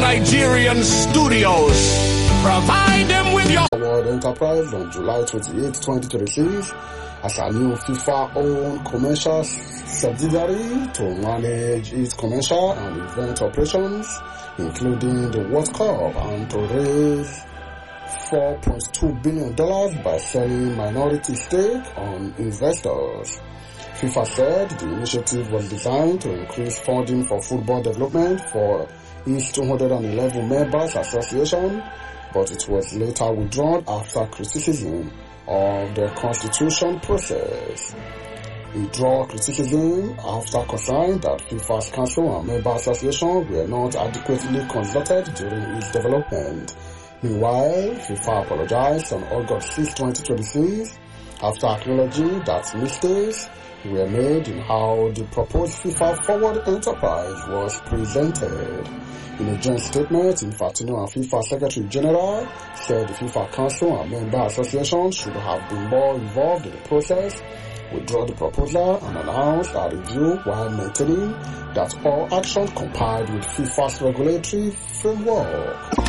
Nigerian studios. Provide them with your World Enterprise on July 28, 2026 as a new FIFA-owned commercial subsidiary to manage its commercial and event operations, including the World Cup, and to raise $4.2 billion by selling minority stake on investors. FIFA said the initiative was designed to increase funding for football development for its 211 members association, but it was later withdrawn after criticism of the constitution process. It drew criticism after concern that FIFA's council and member association were not adequately consulted during its development. Meanwhile, FIFA apologized on August 6, 2026 after acknowledging that mistakes were made in how the proposed FIFA Forward Enterprise was presented. In a joint statement, Infantino and FIFA Secretary General said the FIFA Council and member associations should have been more involved in the process, withdraw the proposal, and announce a review while maintaining that all actions complied with FIFA's regulatory framework.